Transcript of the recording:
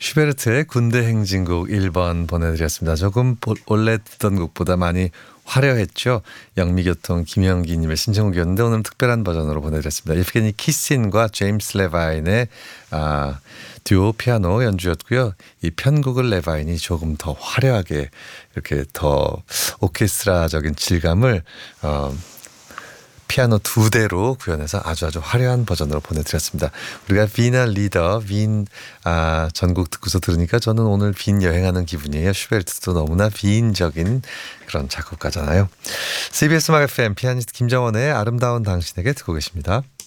슈베르트의 군대 행진곡 1번 보내드렸습니다. 조금 원래 듣던 곡보다 많이 화려했죠. 영미교통 김영기님의 신청곡이었는데 오늘 특별한 버전으로 보내드렸습니다. 예프게니 키신과 제임스 레바인의 듀오 피아노 연주였고요. 이 편곡을 레바인이 조금 더 화려하게 이렇게 더 오케스트라적인 질감을 피아노 2대로 구현해서 아주 화려한 버전으로 보내드렸습니다. 우리가 빈의 리더, 빈 전곡 듣고서 들으니까 저는 오늘 빈 여행하는 기분이에요. 슈베르트도 너무나 빈적인 그런 작곡가잖아요. CBS 음악 FM 피아니스트 김정원의 아름다운 당신에게 듣고 계십니다.